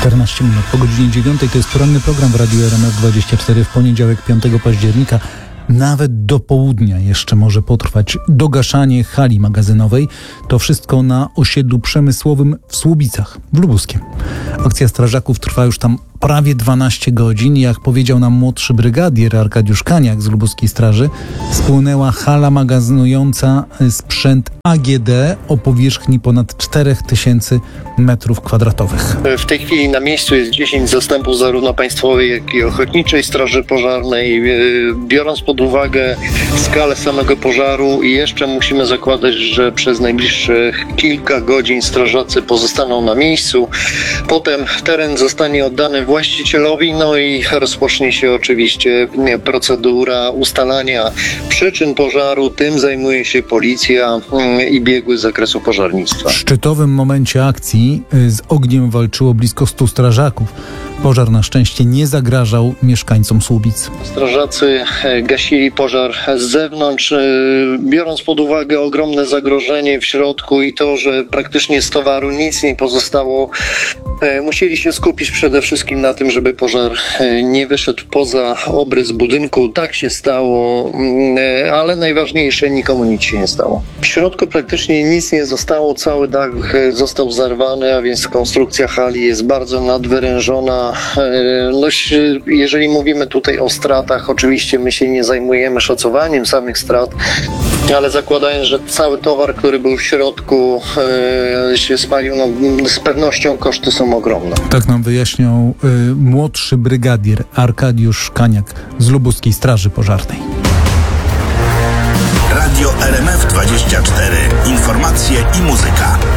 14 minut po godzinie 9. To jest poranny program w Radiu RMF24 w poniedziałek 5 października. Nawet do południa jeszcze może potrwać dogaszanie hali magazynowej. To wszystko na osiedlu przemysłowym w Słubicach, w Lubuskiem. Akcja strażaków trwa już tam prawie 12 godzin. Jak powiedział nam młodszy brygadier Arkadiusz Kaniak z Lubuskiej Straży, spłynęła hala magazynująca sprzęt AGD o powierzchni ponad 4000 m2. W tej chwili na miejscu jest 10 zastępów zarówno państwowej, jak i ochotniczej straży pożarnej. Biorąc pod uwagę skalę samego pożaru i jeszcze musimy zakładać, że przez najbliższych kilka godzin strażacy pozostaną na miejscu. Potem teren zostanie oddany właścicielowi, no i rozpocznie się oczywiście procedura ustalania przyczyn pożaru. Tym zajmuje się policja i biegły z zakresu pożarnictwa. W szczytowym momencie akcji z ogniem walczyło blisko 100 strażaków. Pożar na szczęście nie zagrażał mieszkańcom Słubic. Strażacy gasili pożar z zewnątrz, biorąc pod uwagę ogromne zagrożenie w środku i to, że praktycznie z towaru nic nie pozostało. Musieli się skupić przede wszystkim na tym, żeby pożar nie wyszedł poza obrys budynku. Tak się stało, ale najważniejsze, nikomu nic się nie stało. W środku praktycznie nic nie zostało, cały dach został zarwany, a więc konstrukcja hali jest bardzo nadwyrężona. No, jeżeli mówimy tutaj o stratach, oczywiście my się nie zajmujemy szacowaniem samych strat, ale zakładając, że cały towar, który był w środku, się spalił, no, z pewnością koszty są ogromne. Tak nam wyjaśniał młodszy brygadier Arkadiusz Kaniak z Lubuskiej Straży Pożarnej. Radio RMF24. Informacje i muzyka.